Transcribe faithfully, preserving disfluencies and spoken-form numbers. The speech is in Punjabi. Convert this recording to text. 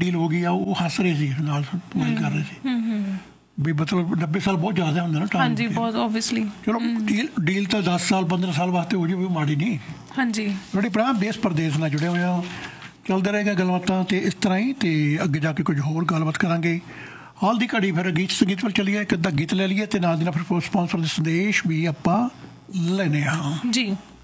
ਡੀਲ ਹੋ ਗਈ ਆ, ਉਹ ਹੱਸ ਰਹੇ ਸੀ ਨਾਲ ਗੱਲ ਕਰ ਰਹੇ ਸੀ ਵੀ ਮਤਲਬ ਨੱਬੇ ਸਾਲ ਬਹੁਤ ਜ਼ਿਆਦਾ ਹੁੰਦਾ ਨਾ ਟਾਈਮ। ਹਾਂਜੀ ਬਹੁਤ ਓਬਵੀਅਸਲੀ। ਚਲੋ ਡੀਲ ਡੀਲ ਤਾਂ ਦਸ ਸਾਲ ਪੰਦਰਾਂ ਸਾਲ ਵਾਸਤੇ ਹੋ ਜਾਵੇ, ਮਾੜੀ ਨਹੀਂ। ਹਾਂਜੀ ਤੁਹਾਡੇ ਭਰਾ ਦੇਸ਼ ਪ੍ਰਦੇਸ਼ ਨਾਲ ਜੁੜੇ ਹੋਏ ਆ, ਚੱਲਦੇ ਰਹੇਗਾ ਗੱਲਬਾਤਾਂ ਅਤੇ ਇਸ ਤਰ੍ਹਾਂ ਹੀ, ਅਤੇ ਅੱਗੇ ਜਾ ਕੇ ਕੁਝ ਹੋਰ ਗੱਲਬਾਤ ਕਰਾਂਗੇ। ਹਾਲ ਦੀ ਘੜੀ ਫਿਰ ਗੀਤ ਸੰਗੀਤ ਵੱਲ ਚੱਲੀਏ, ਇੱਕ ਅੱਧਾ ਗੀਤ ਲੈ ਲਈਏ ਅਤੇ ਨਾਲ ਦੀ ਨਾਲ ਫਿਰ ਸਪਾਂਸਰ ਦੇ ਸੰਦੇਸ਼ ਵੀ ਆਪਾਂ ਲੈਂਦੇ ਹਾਂ ਜੀ।